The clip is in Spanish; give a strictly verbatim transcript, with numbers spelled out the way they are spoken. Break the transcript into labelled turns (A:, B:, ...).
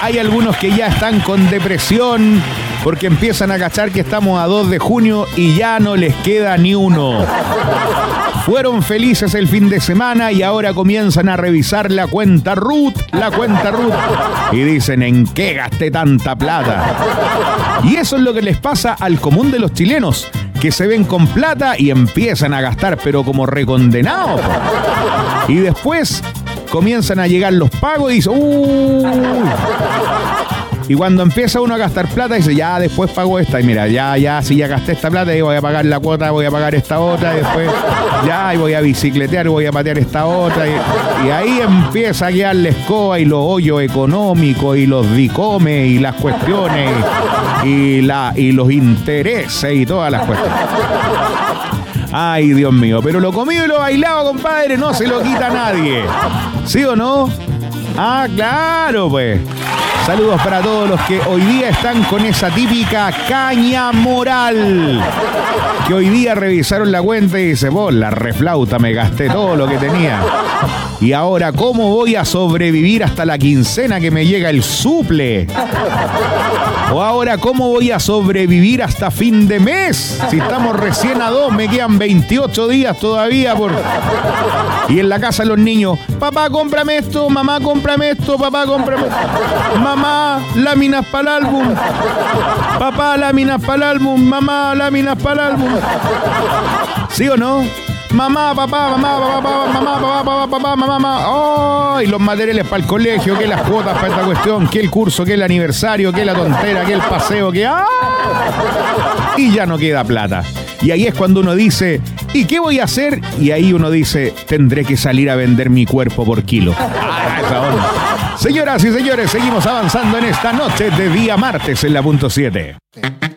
A: Hay algunos que ya están con depresión porque empiezan a cachar que estamos a dos de junio y ya no les queda ni uno. Fueron felices el fin de semana y ahora comienzan a revisar la cuenta Ruth, la cuenta Ruth, y dicen, ¿en qué gasté tanta plata? Y eso es lo que les pasa al común de los chilenos, que se ven con plata y empiezan a gastar, pero como recondenados. Y después comienzan a llegar los pagos y dicen, ¡uy! Y cuando empieza uno a gastar plata, dice, ya, después pago esta. Y mira, ya, ya, si ya gasté esta plata, y voy a pagar la cuota, voy a pagar esta otra. Y después, ya, y voy a bicicletear, voy a patear esta otra. Y, y ahí empieza a quedar la escoba y los hoyos económicos y los dicomes y las cuestiones y, la, y los intereses y todas las cuestiones. Ay, Dios mío, pero lo comido y lo bailado, compadre, no se lo quita a nadie. ¿Sí o no? Ah, claro, pues. Saludos para todos los que hoy día están con esa típica caña moral. Que hoy día revisaron la cuenta y dicen, vos, la reflauta, me gasté todo lo que tenía. Y ahora, ¿cómo voy a sobrevivir hasta la quincena que me llega el suple? O ahora, ¿cómo voy a sobrevivir hasta fin de mes? Si estamos recién a dos, me quedan veintiocho días todavía por... Y en la casa los niños, papá, cómprame esto, mamá, cómprame esto, papá, cómprame esto. Mamá, láminas para el álbum. Papá, láminas para el álbum. Mamá, láminas para el álbum. ¿Sí o no? Mamá, papá, mamá, papá, papá, mamá, papá, papá, papá, mamá, mamá. ¡Oh! Y los materiales para el colegio, que las cuotas para esta cuestión, que el curso, que el aniversario, que la tontera, que el paseo, que... ¡ah! Y ya no queda plata. Y ahí es cuando uno dice, ¿y qué voy a hacer? Y ahí uno dice, tendré que salir a vender mi cuerpo por kilo. ¡Ah, esa onda! Señoras y señores, seguimos avanzando en esta noche de día martes en la punto siete.